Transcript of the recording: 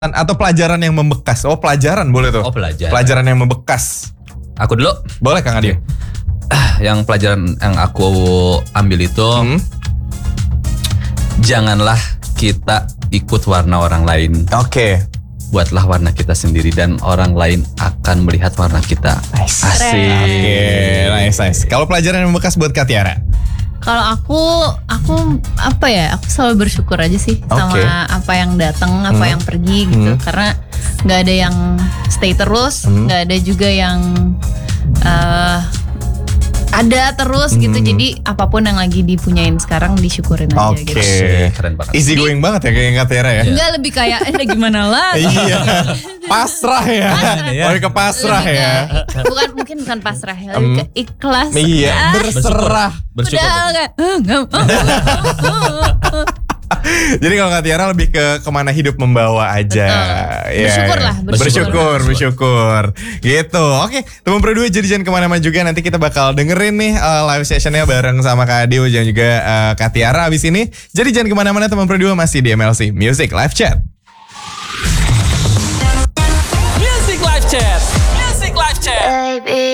Atau pelajaran yang membekas. Oh, pelajaran boleh tuh. Oh, pelajaran. Pelajaran yang membekas. Aku dulu. Boleh Kang Adi. Yang pelajaran yang aku ambil itu janganlah kita ikut warna orang lain. Oke. Buatlah warna kita sendiri dan orang lain akan melihat warna kita. Nice. Asik. Oke, nice. Kalau pelajaran yang membekas buat Kak Tiara? Kalau aku apa ya? Aku selalu bersyukur aja sih sama apa yang datang, apa yang pergi gitu. Karena nggak ada yang stay terus, nggak ada juga yang ada terus gitu. Jadi apapun yang lagi dipunyain sekarang disyukurin aja gitu. Keren banget. Easy going banget ya kayak Kak Tiara ya. Enggak, lebih kayak gimana lah. Iya. Pasrah ya. Lebih ke pasrah ya. Bukan pasrah ya, lebih ke ikhlas. Iya, berserah. Bersyukur. Jadi kalau Kak Tiara lebih ke kemana hidup membawa aja. Ya. Bersyukur. Gitu. Oke, teman berdua jadi jangan kemana-mana juga. Nanti kita bakal dengerin nih live sessionnya bareng sama Kak Dio dan juga Kak Tiara abis ini. Jadi jangan kemana-mana teman berdua, masih di MLC Music Live Chat. Music Live Chat. Music Live Chat. Baby.